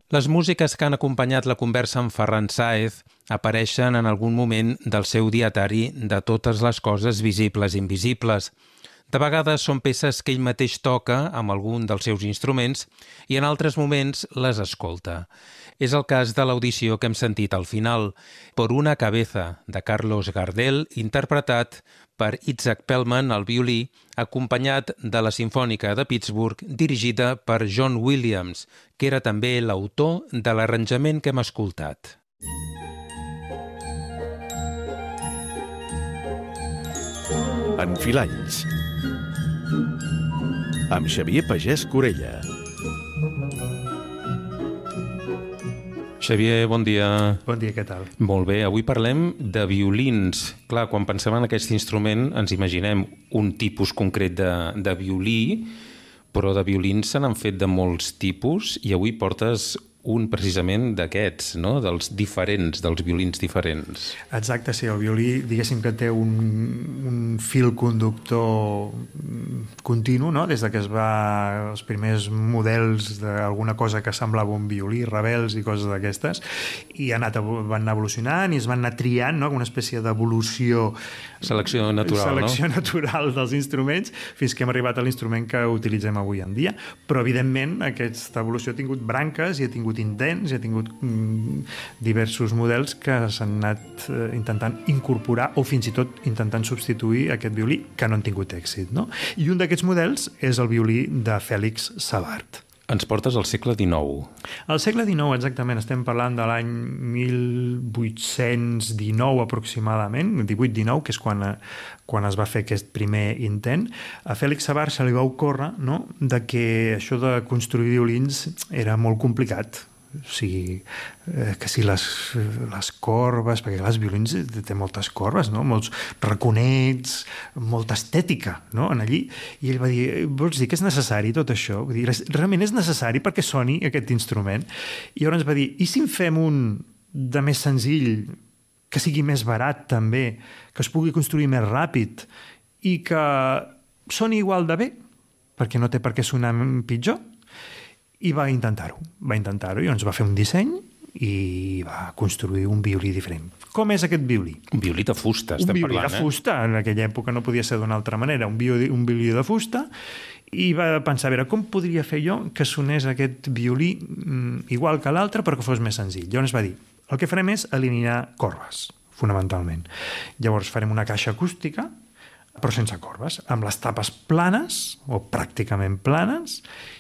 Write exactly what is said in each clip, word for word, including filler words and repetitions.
Les músiques que han acompanyat la conversa amb Ferran Sáez apareixen en algun moment del seu dietari de totes les coses visibles i invisibles. De vegades són peces que ell mateix toca amb algun dels seus instruments i en altres moments les escolta. És el cas de l'audició que hem sentit al final, Por una cabeza, de Carlos Gardel, interpretat per Itzhak Perlman al violí, acompanyat de la Simfònica de Pittsburgh, dirigida per John Williams, que era també l'autor de l'arranjament que hem escoltat. Enfilalls, amb Xavier Pagès Corella. Xavier, bon dia. Bon dia, què tal? Molt bé, avui parlem de violins. Clar, quan pensem en aquest instrument ens imaginem un tipus concret de, de violí, però de violins se n'han fet de molts tipus i avui portes un precisament d'aquests, no? Dels diferents, dels violins diferents. Exacte, sí, el violí diguéssim que té un, un fil conductor continu, no? Des de que es va els primers models d'alguna cosa que semblava un violí, rebels i coses d'aquestes, i ha anat, van anar evolucionant i es van anar triant, no? Una espècie d'evolució, selecció natural, selecció no? natural dels instruments, fins que hem arribat a l'instrument que utilitzem avui en dia. Però evidentment aquesta evolució ha tingut branques i ha tingut intents i ha tingut mm, diversos models que s'han anat eh, intentant incorporar o fins i tot intentant substituir aquest violí que no han tingut èxit, no? I un d'aquests models és el violí de Félix Savart. Ens portes al segle dinou. Al segle dinou, exactament, estem parlant de l'any mil vuit-cents dinou aproximadament, divuit dinou, que és quan, quan es va fer aquest primer intent. A Félix Savart se li va ocórrer, no?, de que això de construir violins era molt complicat. O sigui, eh, que si les, les corbes, perquè els violins té moltes corbes, no? Molts raconets, molta estètica, no?, en allí. I ell va dir, vols dir que és necessari tot això? Vull dir, realment és necessari perquè soni aquest instrument? I llavors va dir, i si en fem un de més senzill, que sigui més barat també, que es pugui construir més ràpid i que soni igual de bé, perquè no té per què sonar pitjor? I va intentar-ho, va intentar-ho i ens va fer un disseny i va construir un violí diferent. Com és aquest violí? Un violí de fusta, estem parlant, eh? Un violí de fusta, en aquella època no podia ser d'una altra manera, un violí, un violí de fusta, i va pensar, a veure, com podria fer jo que sonés aquest violí mm, igual que l'altre però que fos més senzill? Llavors va dir, el que farem és eliminar corbes, fonamentalment. Llavors farem una caixa acústica, però sense corbes, amb les tapes planes, o pràcticament planes,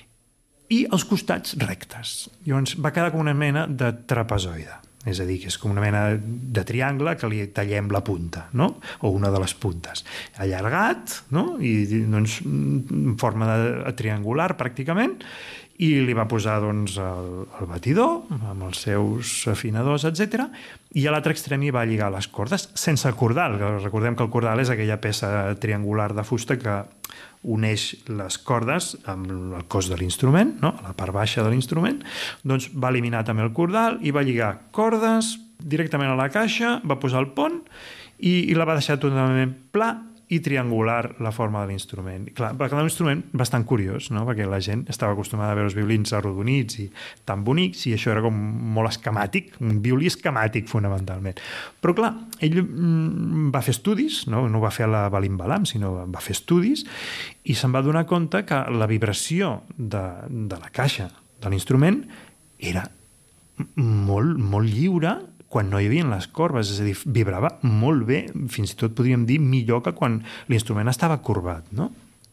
i els costats rectes. Llavors va quedar com una mena de trapezoide, és a dir, que és com una mena de triangle que li tallem la punta, no?, o una de les puntes. Allargat, no?, i doncs en forma de triangular pràcticament, i li va posar doncs, el, el batidor amb els seus afinadors, etcètera, i a l'altre extrem hi va lligar les cordes sense cordal. Recordem que el cordal és aquella peça triangular de fusta que uneix les cordes amb el cos de l'instrument, no?, a la part baixa de l'instrument. Doncs va eliminar també el cordal i va lligar cordes directament a la caixa, va posar el pont i, i la va deixar totalment pla i triangular la forma de l'instrument. Clar, va quedar un instrument bastant curiós, no?, perquè la gent estava acostumada a veure els violins arrodonits i tan bonics, i això era com molt esquemàtic, un violí esquemàtic fonamentalment. Però clar, ell mm, va fer estudis, no? no va fer a la balim-balam, sinó va fer estudis, i se'n va donar compte que la vibració de, de la caixa de l'instrument era molt, molt lliure quan no hi havia les corbes, és a dir, vibrava molt bé, fins i tot podríem dir millor que quan l'instrument estava corbat, no?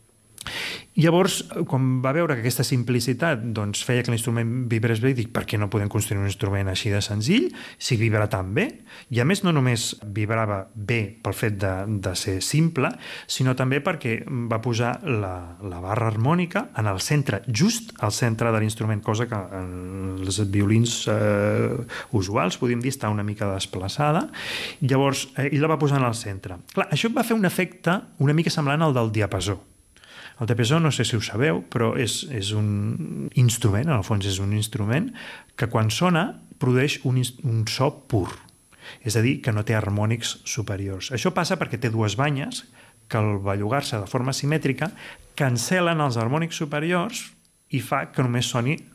Llavors, quan va veure que aquesta simplicitat doncs, feia que l'instrument vibrés bé, dic, per què no podem construir un instrument així de senzill, si vibra tan bé? I a més no només vibrava bé pel fet de, de ser simple, sinó també perquè va posar la, la barra harmònica en el centre, just al centre de l'instrument, cosa que en els violins eh, usuals, podríem dir, està una mica desplaçada. Llavors, eh, ell la va posar en el centre. Clar, això va fer un efecte una mica semblant al del diapasó. El diapasó, no sé si ho sabeu, però és, és un instrument, en el fons és un instrument, que quan sona produeix un, un so pur. És a dir, que no té harmònics superiors. Això passa perquè té dues banyes que al bellugar-se de forma simètrica cancel·len els harmònics superiors i fa que només soni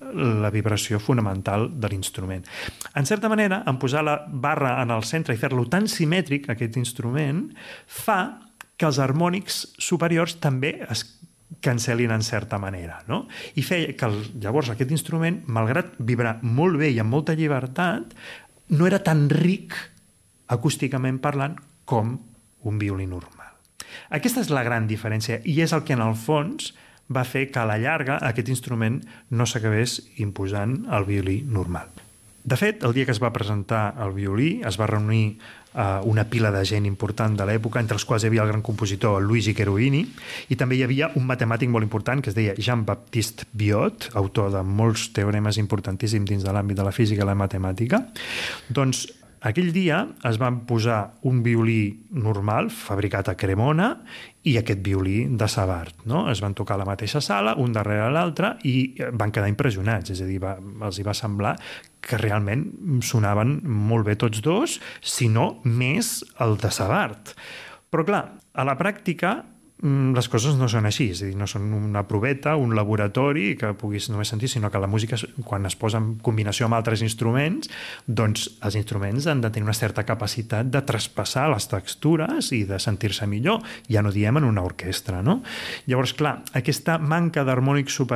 la vibració fonamental de l'instrument. En certa manera, en posar la barra en el centre i fer-lo tan simètric, aquest instrument, fa que els harmònics superiors també es cancel·lin en certa manera, no? I feia que el, llavors aquest instrument, malgrat vibrar molt bé i amb molta llibertat, no era tan ric acústicament parlant com un violí normal. Aquesta és la gran diferència i és el que en el fons va fer que a la llarga aquest instrument no s'acabés imposant al violí normal. De fet, el dia que es va presentar el violí es va reunir uh, una pila de gent important de l'època, entre els quals hi havia el gran compositor Luigi Cherubini, i també hi havia un matemàtic molt important que es deia Jean-Baptiste Biot, autor de molts teoremes importantíssims dins de l'àmbit de la física i la matemàtica. Doncs aquell dia es van posar un violí normal, fabricat a Cremona, i aquest violí de Savart, no? Es van tocar a la mateixa sala, un darrere l'altre, i van quedar impressionats, és a dir, va, els hi va semblar que realment sonaven molt bé tots dos, si no més el de Savart. Però clar, a la pràctica les coses no són així, és a dir, no són una proveta, un laboratori que puguis només sentir, sinó que la música, quan es posa en combinació amb altres instruments, doncs els instruments han de tenir una certa capacitat de traspassar les textures i de sentir-se millor, ja no diem en una orquestra, no? Llavors, clar, aquesta manca d'harmònics superiors